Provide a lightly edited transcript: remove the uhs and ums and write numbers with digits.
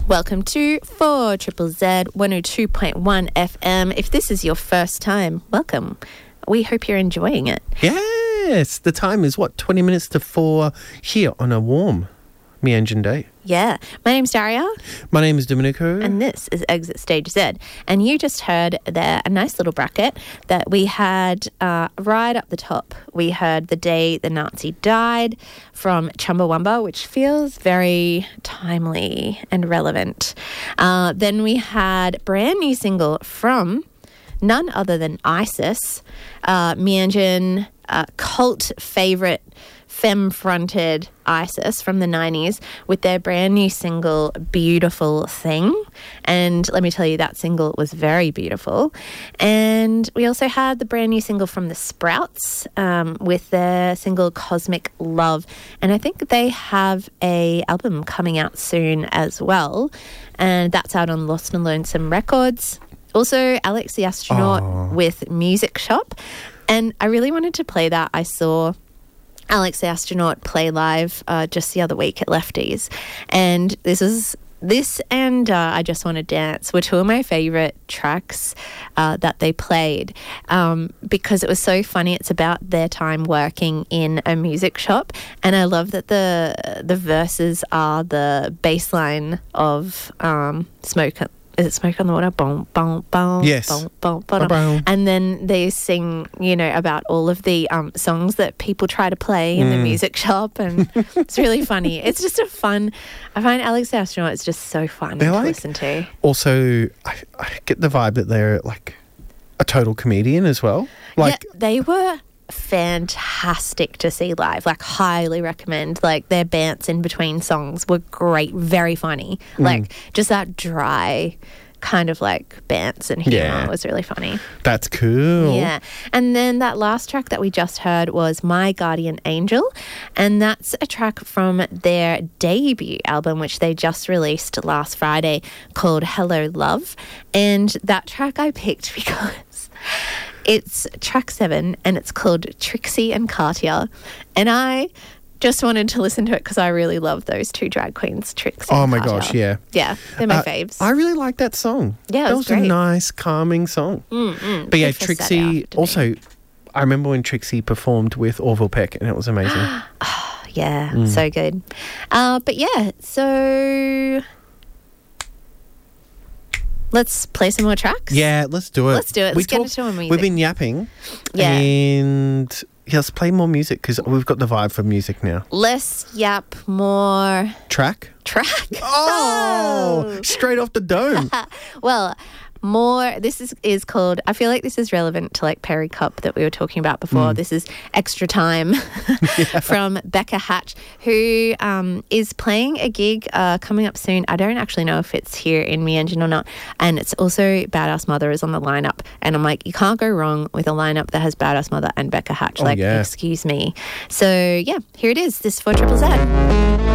Welcome to 4 Triple Z 102.1 FM. If this is your first time, welcome. We hope you're enjoying it. Yes, the time is 20 minutes to 4 here on a warm Meanjin day. Yeah. My name's Daria. My name is Domenico. And this is Exit Stage Z. And you just heard there a nice little bracket that we had right up the top. We heard The Day the Nazi Died from Chumbawamba, which feels very timely and relevant. Then we had a brand new single from none other than ISIS, Meanjin cult favourite femme-fronted ISIS from the 90s with their brand new single, Beautiful Thing. And let me tell you, that single was very beautiful. And we also had the brand new single from the Sprouts with their single, Cosmic Love. And I think they have a album coming out soon as well. And that's out on Lost and Lonesome Records. Also, Alex the Astronaut with Music Shop. And I really wanted to play that. I saw Alex the Astronaut play live just the other week at Lefties. And this and I Just Want to Dance were two of my favourite tracks that they played because it was so funny. It's about their time working in a music shop, and I love that the verses are the bass line of Smoke. Is it Smoke on the Water? Boom, boom, boom. Yes. Boom, boom, boom, boom. And then they sing, about all of the songs that people try to play in the music shop. And it's really funny. It's just I find Alex the Astronaut is just so fun to listen to. Also, I get the vibe that they're like a total comedian as well. Yeah, they were fantastic to see live. Highly recommend. Their bants in between songs were great, very funny. Just that dry kind of bants and humor was really funny. That's cool. Yeah. And then that last track that we just heard was My Guardian Angel, and that's a track from their debut album, which they just released last Friday, called Hello Love. And that track I picked because it's track 7 and it's called Trixie and Katya. And I just wanted to listen to it because I really love those two drag queens, Trixie and my Katya. gosh, yeah. Yeah, they're my faves. I really like that song. Yeah, that was great. a nice, calming song. But yeah, Trixie, also, I remember when Trixie performed with Orville Peck and it was amazing. Yeah, so good. But yeah, so let's play some more tracks. Yeah, let's do it. Let's do it. Let's get into music. We've been yapping. Yeah. And let's play more music because we've got the vibe for music now. Less yap, more track. Oh! Straight off the dome. Well, more. This is called, I feel like this is relevant to Perry Cup that we were talking about before. This is Extra Time from Becca Hatch, who is playing a gig coming up soon. I don't actually know if it's here in Meanjin or not. And it's also Badass Mother is on the lineup. And I'm like, you can't go wrong with a lineup that has Badass Mother and Becca Hatch. Excuse me. So yeah, here it is. This is 4 Triple Z.